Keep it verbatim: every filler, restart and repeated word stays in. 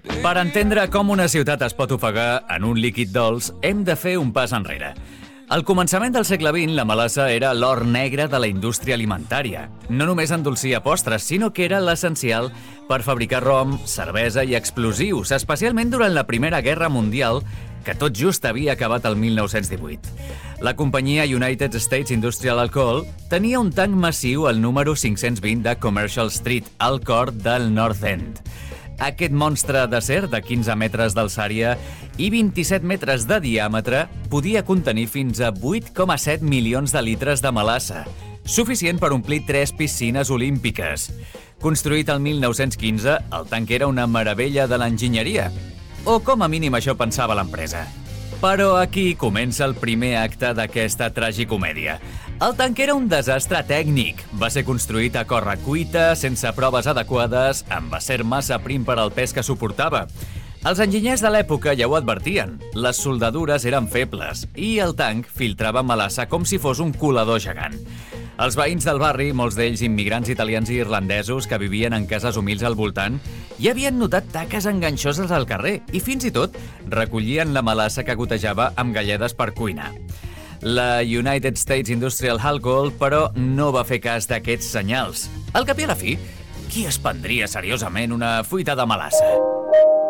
Per entendre com una ciutat es pot ofegar en un líquid dolç, hem de fer un pas enrere. Al començament del segle vint, la melassa era l'or negre de la indústria alimentària. No només endolcia postres, sinó que era l'essencial per fabricar rom, cervesa i explosius, especialment durant la Primera Guerra Mundial, que tot just havia acabat el mil nou-cents divuit. La companyia United States Industrial Alcohol tenia un tanc massiu al número cinc-cents vint de Commercial Street, al cor del North End. Aquest monstre d'acer de quinze metres d'alçària i vint-i-set metres de diàmetre podia contenir fins a vuit coma set milions de litres de melassa, suficient per omplir tres piscines olímpiques. Construït el mil nou-cents quinze, el tanc era una meravella de l'enginyeria. O com a mínim això pensava l'empresa. Però aquí comença el primer acte d'aquesta tragicomèdia. El tanc era un desastre tècnic. Va ser construït a correcuita, sense proves adequades, amb acer massa prim per al pes que suportava. Els enginyers de l'època ja ho advertien. Les soldadures eren febles i el tanc filtrava melassa com si fos un colador gegant. Els veïns del barri, molts d'ells immigrants italians i irlandesos que vivien en cases humils al voltant, ja havien notat taques enganxoses al carrer i fins i tot recollien la melassa que gotejava amb galledes per cuinar. La United States Industrial Alcohol, però, no va fer cas d'aquests senyals. Al cap i a la fi, qui es prendria seriosament una fuita de melassa?